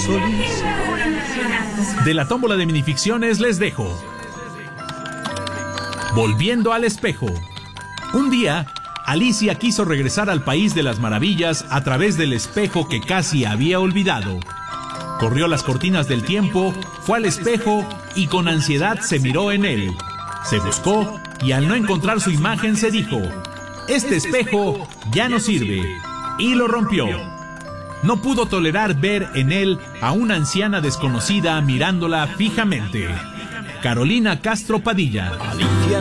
Solís. De la tómbola de minificciones les dejo Volviendo al espejo. Un día, Alicia quiso regresar al país de las maravillas a través del espejo que casi había olvidado. Corrió las cortinas del tiempo, fue al espejo y con ansiedad se miró en él. Se buscó y al no encontrar su imagen se dijo: este espejo ya no sirve, y lo rompió. No pudo tolerar ver en él a una anciana desconocida mirándola fijamente. Carolina Castro Padilla.